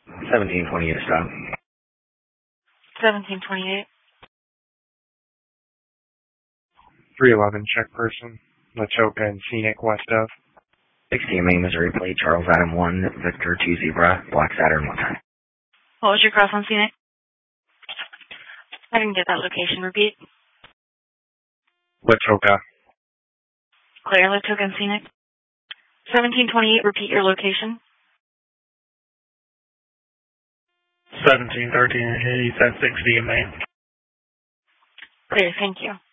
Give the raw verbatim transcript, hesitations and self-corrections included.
seventeen twenty-eight stop. seventeen twenty-eight. three eleven check person. Latoka and Scenic west of. sixteen Main Missouri plate, Charles Adam one, Victor two Zebra, Black Saturn one time. What was your cross on Scenic? I didn't get that location. Repeat. Latoka. Clear, Latoka and Scenic. seventeen twenty-eight, repeat your location. seventeen thirteen, he's at sixty in Maine. Clear, thank you.